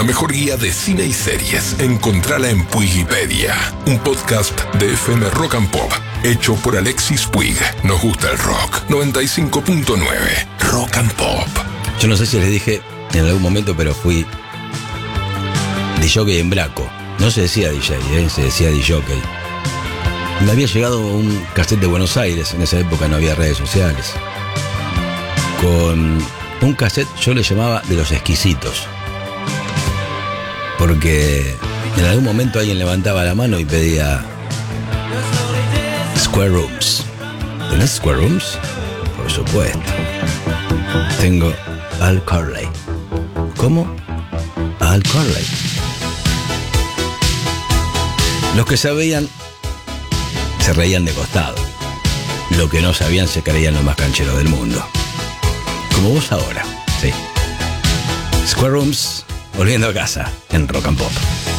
mejor guía de cine y series, encontrala en Puigipedia, un podcast de FM Rock and Pop, hecho por Alexis Puig. Nos gusta el rock. 95.9 Rock and Pop. Yo no sé si les dije en algún momento, pero fui DJ en Braco. No se decía DJ, se decía DJ. Me había llegado un cassette de Buenos Aires, en esa época no había redes sociales, con un cassette, yo le llamaba de los exquisitos, porque en algún momento alguien levantaba la mano y pedía Square Rooms. ¿Tenés Square Rooms? Por supuesto. Tengo Al Corley. ¿Cómo? Al Corley. Los que sabían se reían de costado. Los que no sabían se creían los más cancheros del mundo. Como vos ahora, sí. Square Rooms, volviendo a casa en Rock and Pop.